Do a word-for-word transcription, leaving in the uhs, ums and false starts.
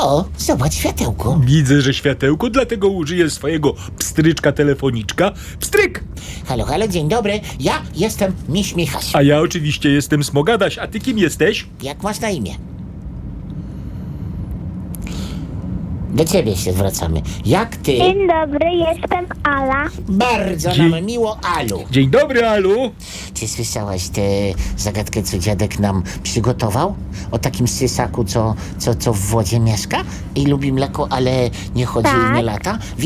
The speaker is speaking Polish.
O, zobacz, światełko. Widzę, że światełko, dlatego użyję swojego pstryczka telefoniczka. Pstryk! Halo, halo, dzień dobry. Ja jestem Miś Michaś. A ja oczywiście jestem Smogadaś, a ty kim jesteś? Jak masz na imię? Do ciebie się zwracamy. Jak ty? Dzień dobry, jestem Ala. Bardzo Dzień- nam miło, Alu. Dzień dobry, Alu. Czy słyszałaś tę zagadkę, co dziadek nam przygotował? O takim sysaku, co, co, co w wodzie mieszka i lubi mleko, ale nie chodzi i nie Tak. lata?